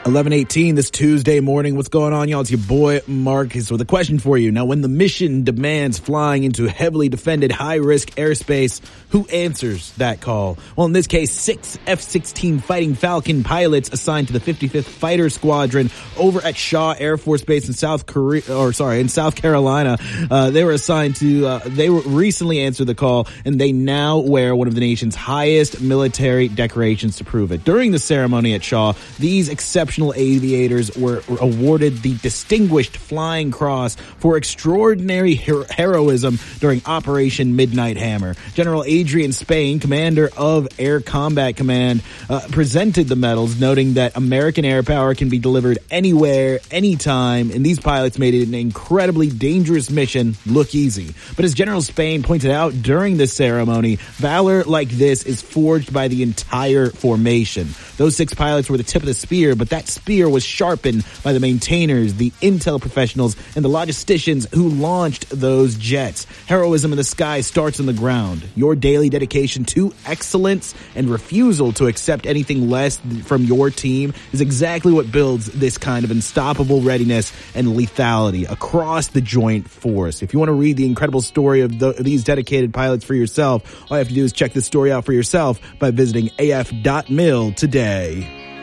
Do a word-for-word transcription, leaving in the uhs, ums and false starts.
eleven eighteen this Tuesday morning. What's going on, y'all? It's your boy Marcus with a question for you. Now, when the mission demands flying into heavily defended high-risk airspace, who answers that call? Well, in this case, six F sixteen Fighting Falcon pilots assigned to the fifty-fifth Fighter Squadron over at Shaw Air Force Base in South Korea, or sorry, in South Carolina. Uh, they were assigned to, uh, they were recently answered the call, and they now wear one of the nation's highest military decorations to prove it. During the ceremony at Shaw, these exceptional aviators were, were awarded the Distinguished Flying Cross for extraordinary her- heroism during Operation Midnight Hammer. General Adrian Spain, commander of Air Combat Command, uh, presented the medals, noting that American air power can be delivered anywhere, anytime, and these pilots made it an incredibly dangerous mission look easy. But as General Spain pointed out during this ceremony, valor like this is forged by the entire formation. Those six pilots were the tip of the spear, but that spear was sharpened by the maintainers, the intel professionals, and the logisticians who launched those jets. Heroism in the sky starts on the ground. Your daily dedication to excellence and refusal to accept anything less from your team is exactly what builds this kind of unstoppable readiness and lethality across the joint force. If you want to read the incredible story of the, these dedicated pilots for yourself, all you have to do is check this story out for yourself by visiting A F dot mil today.